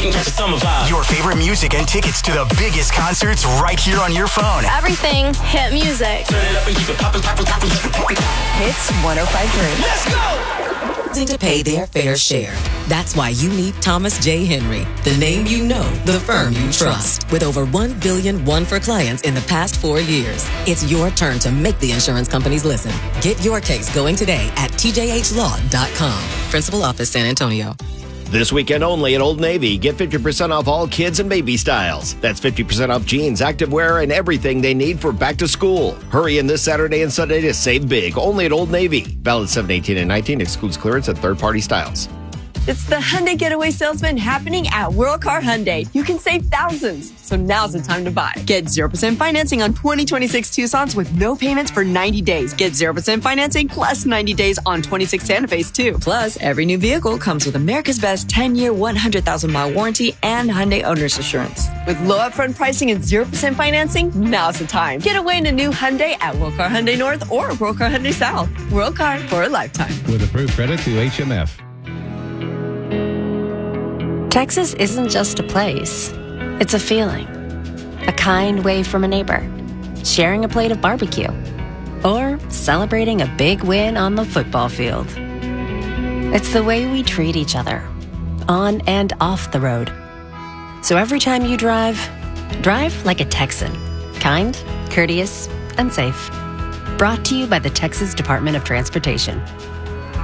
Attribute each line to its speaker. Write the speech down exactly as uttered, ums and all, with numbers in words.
Speaker 1: can catch a summer vibe.
Speaker 2: Your favorite music and tickets to the biggest concerts right here on your phone.
Speaker 3: Everything hit music.
Speaker 1: Turn it up and keep it poppin', poppin', poppin', poppin'.
Speaker 4: Hits one oh five point three.
Speaker 1: Let's go!
Speaker 4: To pay their fair share. That's why you need Thomas J. Henry, the name you know, the firm you trust. With over one billion won for clients in the past four years. It's your turn to make the insurance companies listen. Get your case going today at T J H law dot com. Principal Office, San Antonio.
Speaker 5: This weekend only at Old Navy. Get fifty percent off all kids and baby styles. That's fifty percent off jeans, activewear, and everything they need for back to school. Hurry in this Saturday and Sunday to save big. Only at Old Navy. Valid seven eighteen and nineteen. Excludes clearance and third-party styles.
Speaker 6: It's the Hyundai Getaway Salesman happening at World Car Hyundai. You can save thousands, so now's the time to buy. Get zero percent financing on twenty twenty-six Tucson's with no payments for ninety days. Get zero percent financing plus ninety days on twenty-six Santa Fe's too. Plus, every new vehicle comes with America's Best ten-year, one hundred thousand mile warranty and Hyundai Owner's Assurance. With low upfront pricing and zero percent financing, now's the time. Get away in a new Hyundai at World Car Hyundai North or World Car Hyundai South. World Car for a lifetime.
Speaker 7: With approved credit through H M F.
Speaker 8: Texas isn't just a place. It's a feeling. A kind wave from a neighbor. Sharing a plate of barbecue. Or celebrating a big win on the football field. It's the way we treat each other. On and off the road. So every time you drive, drive like a Texan. Kind, courteous, and safe. Brought to you by the Texas Department of Transportation.